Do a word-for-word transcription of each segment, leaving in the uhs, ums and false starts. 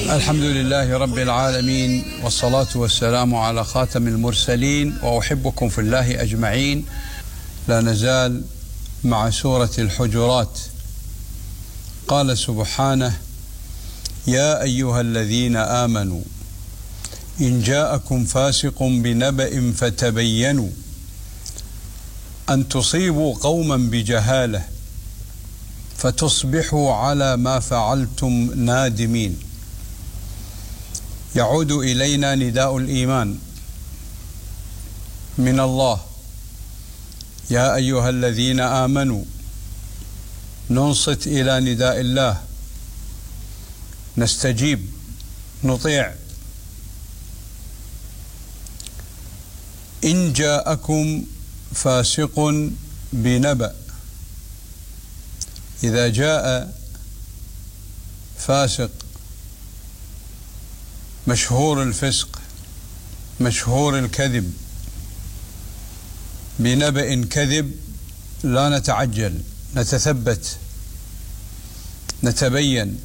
الحمد لله رب العالمين، والصلاة والسلام على خاتم المرسلين، وأحبكم في الله أجمعين. لا نزال مع سورة الحجرات. قال سبحانه: يا أيها الذين آمنوا إن جاءكم فاسق بنبأ فتبينوا أن تصيبوا قوما بجهالة فتصبحوا على ما فعلتم نادمين. يعود إلينا نداء الإيمان من الله: يا أيها الذين آمنوا. ننصت إلى نداء الله، نستجيب، نطيع. إن جاءكم فاسق بنبأ، إذا جاء فاسق مشهور الفسق مشهور الكذب بنبأ كذب، لا نتعجل، نتثبت، نتبين.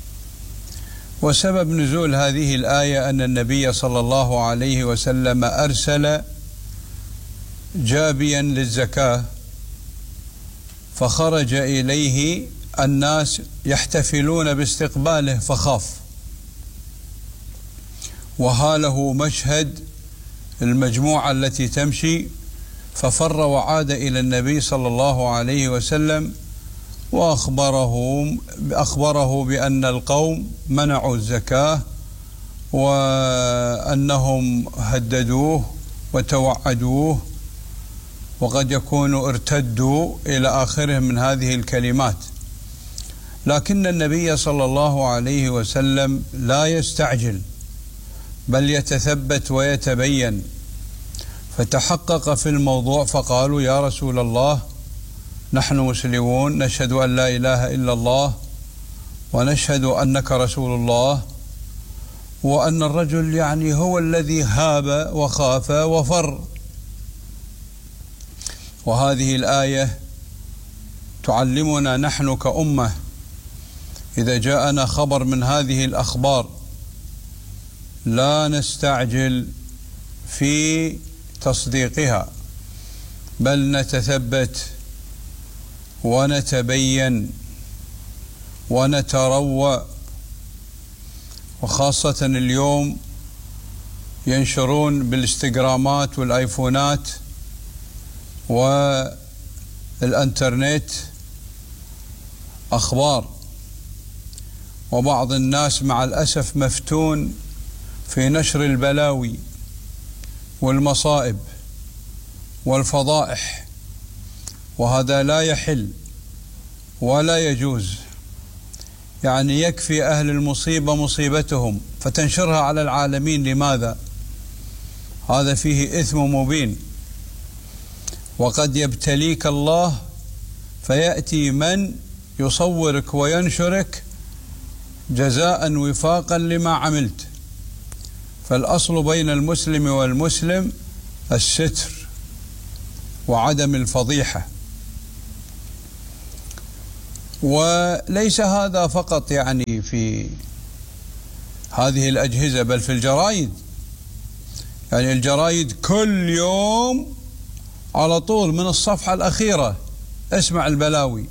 وسبب نزول هذه الآية أن النبي صلى الله عليه وسلم أرسل جابيا للزكاة، فخرج إليه الناس يحتفلون باستقباله فخاف، وهاله مشهد المجموعة التي تمشي، ففر وعاد إلى النبي صلى الله عليه وسلم وأخبره أخبره بأن القوم منعوا الزكاة وأنهم هددوه وتوعدوه، وقد يكونوا ارتدوا إلى آخره من هذه الكلمات. لكن النبي صلى الله عليه وسلم لا يستعجل، بل يتثبت ويتبين. فتحقق في الموضوع فقالوا: يا رسول الله، نحن مسلمون، نشهد أن لا إله إلا الله ونشهد أنك رسول الله، وأن الرجل يعني هو الذي هاب وخاف وفر. وهذه الآية تعلمنا نحن كأمة إذا جاءنا خبر من هذه الأخبار لا نستعجل في تصديقها، بل نتثبت ونتبين ونتروى. وخاصة اليوم ينشرون بالإنستغرامات والآيفونات والإنترنت أخبار، وبعض الناس مع الأسف مفتون في نشر البلاوي والمصائب والفضائح، وهذا لا يحل ولا يجوز. يعني يكفي أهل المصيبة مصيبتهم فتنشرها على العالمين، لماذا؟ هذا فيه إثم مبين. وقد يبتليك الله فيأتي من يصورك وينشرك جزاء وفاقا لما عملت. فالأصل بين المسلم والمسلم الستر وعدم الفضيحة. وليس هذا فقط يعني في هذه الأجهزة، بل في الجرائد. يعني الجرائد كل يوم على طول من الصفحة الأخيرة اسمع البلاوي،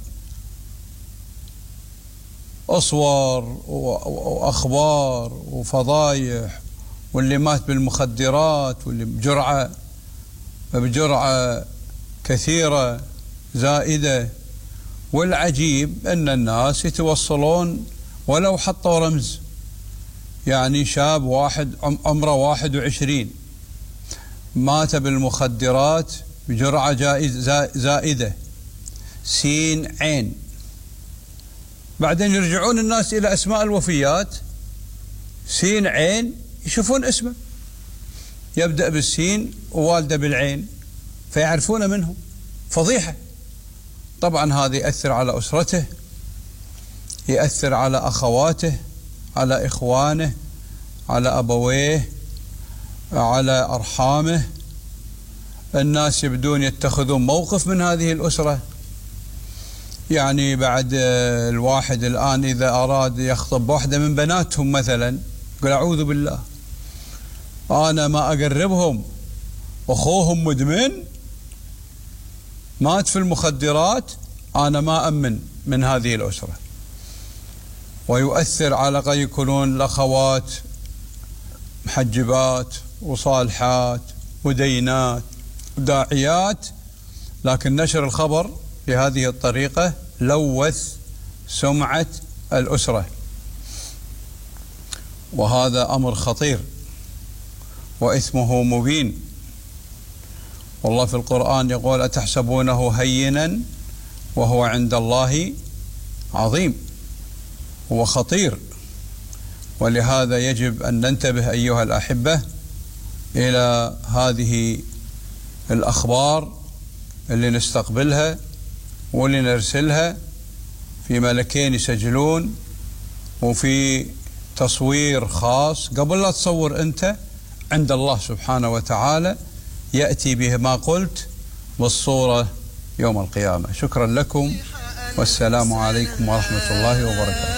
أصور وأخبار وفضايح، واللي مات بالمخدرات، واللي بجرعة بجرعة كثيرة زائدة. والعجيب أن الناس يتوصلون ولو حطوا رمز، يعني شاب واحد عمره واحد وعشرين مات بالمخدرات بجرعة زائدة سين عين. بعدين يرجعون الناس إلى أسماء الوفيات، سين عين، يشوفون اسمه يبدأ بالسين ووالده بالعين، فيعرفون منه. فضيحة. طبعا هذا يأثر على أسرته، يأثر على أخواته، على إخوانه، على أبويه، على أرحامه. الناس يبدون يتخذون موقف من هذه الأسرة. يعني بعد الواحد الآن إذا أراد يخطب واحدة من بناتهم مثلا، يقول أعوذ بالله أنا ما أقربهم، أخوهم مدمن مات في المخدرات، أنا ما أمن من هذه الأسرة. ويؤثر على قد يكونون الأخوات محجبات وصالحات ودينات وداعيات، لكن نشر الخبر بهذه الطريقة لوث سمعة الأسرة، وهذا أمر خطير وإثمه مبين. والله في القرآن يقول أتحسبونه هينا وهو عند الله عظيم، هو خطير. ولهذا يجب أن ننتبه أيها الأحبة إلى هذه الأخبار اللي نستقبلها واللي نرسلها في ملكين يسجلون وفي تصوير خاص. قبل لا تصور أنت، عند الله سبحانه وتعالى يأتي به ما قلت بالصورة يوم القيامة. شكرا لكم والسلام عليكم ورحمة الله وبركاته.